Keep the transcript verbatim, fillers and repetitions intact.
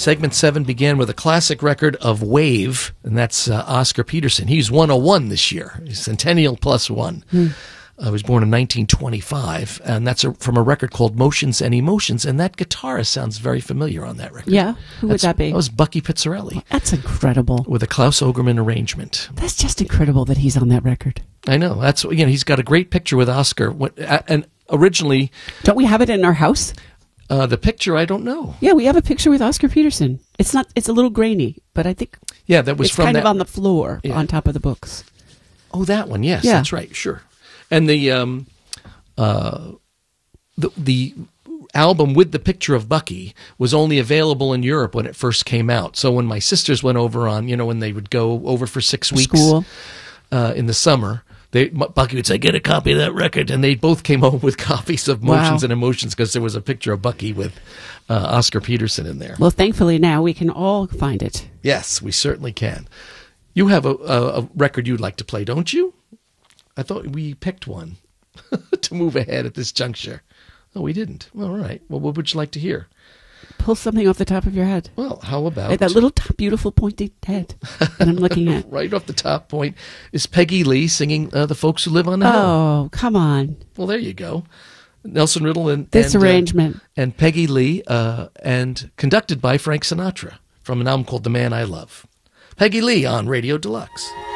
Segment seven began with a classic record of Wave, and that's uh, Oscar Peterson. He's one oh one this year. He's Centennial plus one. Hmm. I was born in nineteen twenty-five, and that's a, from a record called Motions and Emotions, and that guitarist sounds very familiar on that record. Yeah? Who that's, would that be? That was Bucky Pizzarelli. Oh, that's incredible. With a Klaus Ogerman arrangement. That's just incredible that he's on that record. I know. That's, you know, he's got a great picture with Oscar. What, and originally... Don't we have it in our house? Uh, the picture, I don't know. Yeah, we have a picture with Oscar Peterson. It's not. It's a little grainy, but I think yeah, that was it's from kind that, of on the floor, yeah. on top of the books. Oh, that one. Yes, yeah. That's right. Sure. And the um, uh, the the album with the picture of Bucky was only available in Europe when it first came out. So when my sisters went over on, you know, when they would go over for six for weeks school uh, in the summer. They, Bucky would say, get a copy of that record. And they both came home with copies of Motions wow. and Emotions because there was a picture of Bucky with uh, Oscar Peterson in there. Well, thankfully now we can all find it. Yes, we certainly can. You have a, a, a record you'd like to play, don't you? I thought we picked one to move ahead at this juncture. Oh, we didn't. All right. Well, what would you like to hear? Pull something off the top of your head. Well, how about... Like that little t- beautiful pointed head that I'm looking at. Right off the top point is Peggy Lee singing uh, The Folks Who Live on the Hill. Oh, come on. Well, there you go. Nelson Riddle and... This and, arrangement. Uh, and Peggy Lee, uh, and conducted by Frank Sinatra from an album called The Man I Love. Peggy Lee on Radio Deluxe.